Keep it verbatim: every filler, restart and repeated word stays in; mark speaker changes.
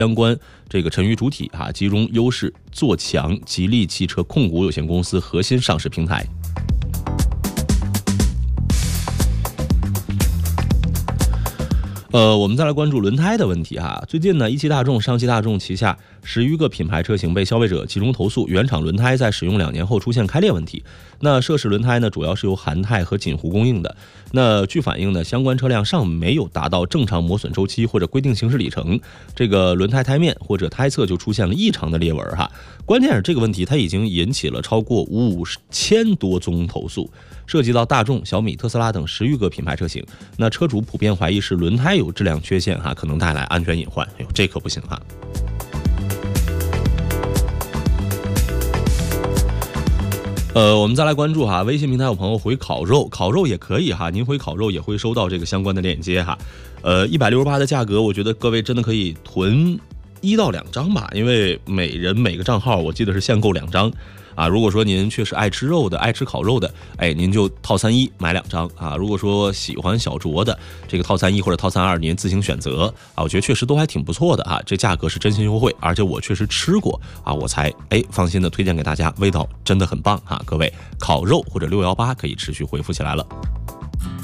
Speaker 1: 相关这个沉鱼主体啊，集中优势做强吉利汽车控股有限公司核心上市平台。呃，我们再来关注轮胎的问题哈。最近呢，一汽大众、上汽大众旗下十余个品牌车型被消费者集中投诉，原厂轮胎在使用两年后出现开裂问题。那涉事轮胎呢，主要是由韩泰和锦湖供应的。那据反映呢，相关车辆尚没有达到正常磨损周期或者规定行驶里程，这个轮胎胎面或者胎侧就出现了异常的裂纹哈。关键是这个问题它已经引起了超过五千多宗投诉，涉及到大众、小米、特斯拉等十余个品牌车型。那车主普遍怀疑是轮胎有质量缺陷哈，可能带来安全隐患。哎呦，这可不行哈。呃，我们再来关注哈，微信平台有朋友回烤肉，烤肉也可以哈，您回烤肉也会收到这个相关的链接哈。呃，一百六十八的价格，我觉得各位真的可以囤一到两张吧，因为每人每个账号我记得是限购两张。啊，如果说您确实爱吃肉的，爱吃烤肉的，哎，您就套餐一买两张啊。如果说喜欢小酌的，这个套餐一或者套餐二您自行选择啊。我觉得确实都还挺不错的啊，这价格是真心优惠，而且我确实吃过啊，我才哎放心的推荐给大家，味道真的很棒啊。各位烤肉或者六一八可以持续回复起来了。